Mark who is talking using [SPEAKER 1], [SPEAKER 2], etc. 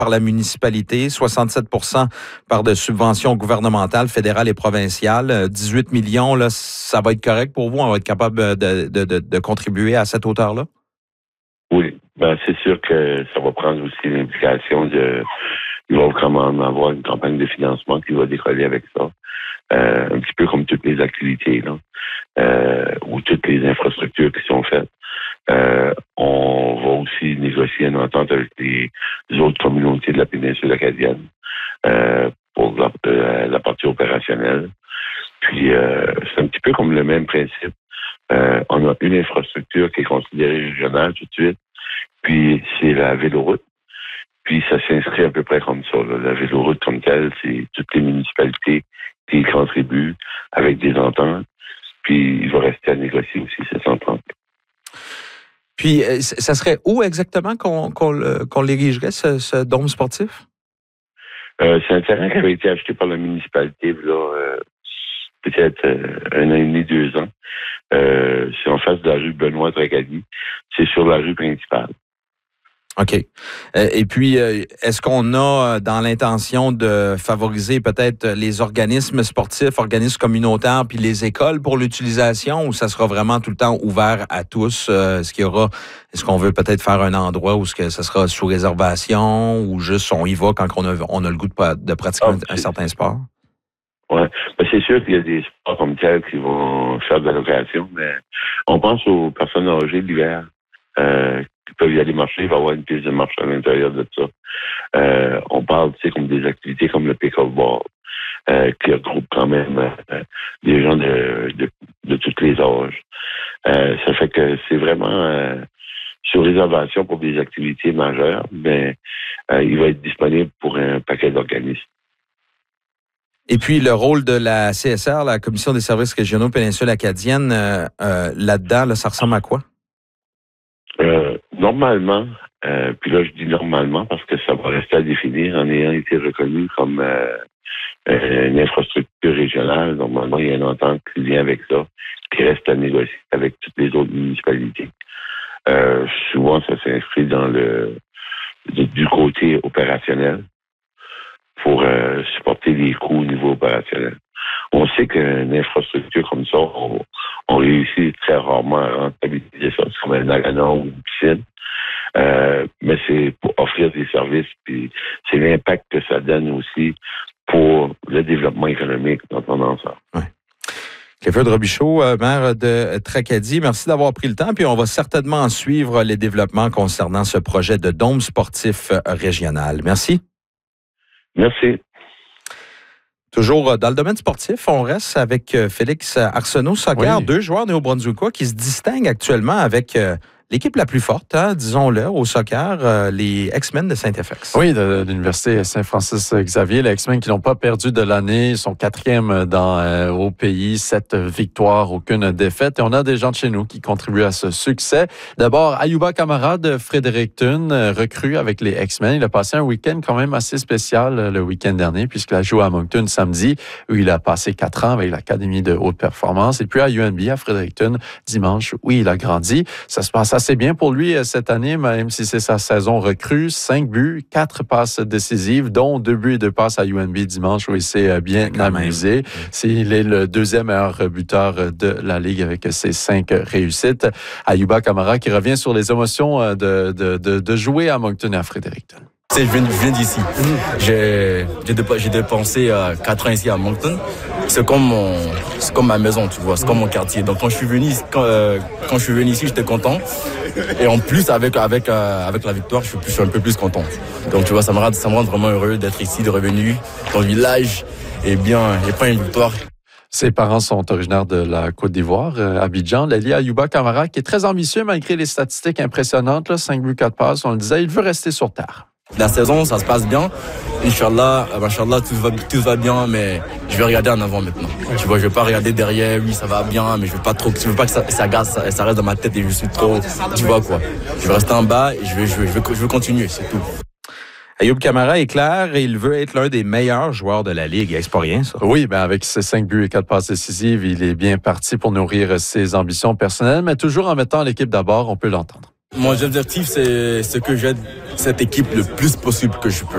[SPEAKER 1] par la municipalité, 67 par de subventions gouvernementales, fédérales et provinciales. 18 millions, là, ça va être correct pour vous? On va être capable de contribuer à cette hauteur-là?
[SPEAKER 2] Oui, c'est sûr que ça va prendre aussi l'implication de... Il va vraiment avoir une campagne de financement qui va décoller avec ça. Un petit peu comme toutes les activités, là, ou toutes les infrastructures qui sont faites. On va aussi négocier une entente avec les autres communautés de la péninsule acadienne pour la partie opérationnelle. Puis, c'est un petit peu comme le même principe. On a une infrastructure qui est considérée régionale tout de suite, puis c'est la véloroute. Puis ça s'inscrit à peu près comme ça. Là. La véloroute comme telle, c'est toutes les municipalités qui y contribuent avec des ententes. Puis il va rester à négocier aussi cette entente.
[SPEAKER 1] Puis ça serait où exactement qu'on l'érigerait, ce dôme sportif?
[SPEAKER 2] C'est un terrain qui avait été acheté par la municipalité là, peut-être 1 an et demi, 2 ans. C'est en face de la rue Benoît-Tracadie. C'est sur la rue principale.
[SPEAKER 1] OK. Et puis, est-ce qu'on a dans l'intention de favoriser peut-être les organismes sportifs, organismes communautaires, puis les écoles pour l'utilisation, ou ça sera vraiment tout le temps ouvert à tous? Est-ce qu'on veut peut-être faire un endroit où ça sera sous réservation, ou juste on y va quand on a le goût de pratiquer un certain sport?
[SPEAKER 2] Oui. C'est sûr qu'il y a des sports comme tels qui vont faire de la location, mais on pense aux personnes âgées l'hiver. Qui peuvent y aller marcher, il va y avoir une piste de marche à l'intérieur de ça. On parle, comme des activités comme le pickleball, qui regroupe quand même des gens de tous les âges. Ça fait que c'est vraiment sur réservation pour des activités majeures, mais il va être disponible pour un paquet d'organismes.
[SPEAKER 1] Et puis, le rôle de la CSR, la Commission des services régionaux péninsule acadienne, là-dedans, là, ça ressemble à quoi?
[SPEAKER 2] Normalement, puis là je dis normalement parce que ça va rester à définir en ayant été reconnu comme une infrastructure régionale. Normalement, il y a une entente qui vient avec ça, qui reste à négocier avec toutes les autres municipalités. Souvent, ça s'inscrit dans du côté opérationnel pour supporter les coûts au niveau opérationnel. On sait qu'une infrastructure comme ça, on réussit très rarement à rentabiliser ça. C'est comme un aganor ou une piscine. Mais c'est pour offrir des services, puis c'est l'impact que ça donne aussi pour le développement économique dans ton ensemble.
[SPEAKER 1] Ouais. Clifford Robichaud, maire de Tracadie, merci d'avoir pris le temps, puis on va certainement suivre les développements concernant ce projet de dôme sportif régional. Merci.
[SPEAKER 2] Merci.
[SPEAKER 1] Toujours dans le domaine sportif, on reste avec Félix Arsenault-Soccer,
[SPEAKER 3] oui.
[SPEAKER 1] 2 joueurs néo-brunswickois qui se distinguent actuellement avec l'équipe la plus forte, disons-le, au soccer, les X-Men de Saint-FX.
[SPEAKER 3] Oui, de l'Université Saint-Francis-Xavier. Les X-Men qui n'ont pas perdu de l'année, ils sont 4e au pays, 7 victoires, aucune défaite. Et on a des gens de chez nous qui contribuent à ce succès. D'abord, Ayuba Camara de Fredericton, recrue avec les X-Men. Il a passé un week-end quand même assez spécial le week-end dernier, puisqu'il a joué à Moncton samedi, où il a passé 4 ans avec l'Académie de haute performance. Et puis à UNB, à Fredericton, dimanche, où il a grandi. Ça se passe assez bien pour lui cette année, même si c'est sa saison recrue. 5 buts, 4 passes décisives, dont 2 buts et 2 passes à UNB dimanche, où il s'est bien amusé. Il est le 2e meilleur buteur de la Ligue avec ses 5 réussites. Ayuba Camara qui revient sur les émotions de jouer à Moncton et à Fredericton.
[SPEAKER 4] Je viens d'ici. J'ai dépensé 4 ans ici à Moncton. C'est comme ma maison, tu vois. C'est comme mon quartier. Donc quand je suis venu ici, j'étais content. Et en plus, avec la victoire, je suis un peu plus content. Donc tu vois, ça me rend vraiment heureux d'être ici, de revenir dans le village et prendre une victoire.
[SPEAKER 3] Ses parents sont originaires de la Côte d'Ivoire, Abidjan. L'Elia Ayuba Camara, qui est très ambitieux malgré les statistiques impressionnantes, là, 5 buts, 4 passes, on le disait, il veut rester sur terre.
[SPEAKER 4] La saison, ça se passe bien. Inch'Allah, tout va bien, mais je vais regarder en avant maintenant. Tu vois, je vais pas regarder derrière, oui, ça va bien, mais je veux pas que ça reste dans ma tête et je suis trop, tu vois quoi. Je vais rester en bas et je veux continuer, c'est tout.
[SPEAKER 1] Ayuba Camara est clair et il veut être l'un des meilleurs joueurs de la Ligue. C'est pas rien, ça.
[SPEAKER 3] Oui, avec ses 5 buts et 4 passes décisives, il est bien parti pour nourrir ses ambitions personnelles, mais toujours en mettant l'équipe d'abord, on peut l'entendre.
[SPEAKER 4] Mon objectif, c'est que j'aide cette équipe le plus possible que je peux.